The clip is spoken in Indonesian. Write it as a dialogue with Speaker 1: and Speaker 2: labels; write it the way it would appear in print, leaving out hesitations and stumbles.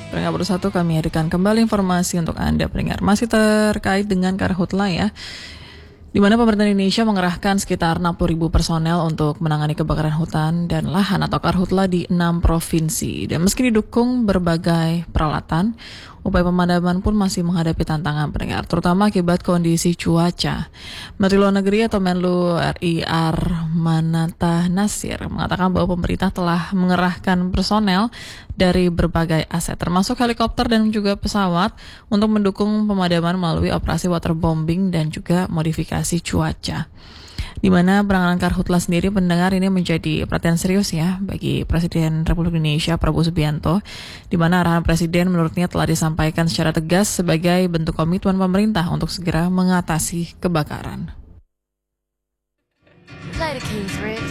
Speaker 1: Pendengar bersatu, kami hadirkan kembali informasi untuk Anda pendengar. Masih terkait dengan karhutla ya, di mana pemerintah Indonesia mengerahkan sekitar 60.000 personel untuk menangani kebakaran hutan dan lahan atau karhutla di 6 provinsi. Dan meski didukung berbagai peralatan, upaya pemadaman pun masih menghadapi tantangan pendengar, terutama akibat kondisi cuaca. Menteri Luar Negeri atau Menlu RI Armanata Nasir mengatakan bahwa pemerintah telah mengerahkan personel dari berbagai aset, termasuk helikopter dan juga pesawat untuk mendukung pemadaman melalui operasi waterbombing dan juga modifikasi cuaca. Di mana penanganan karhutla sendiri pendengar ini menjadi perhatian serius ya bagi Presiden Republik Indonesia Prabowo Subianto, di mana arahan Presiden menurutnya telah disampaikan secara tegas sebagai bentuk komitmen pemerintah untuk segera mengatasi kebakaran.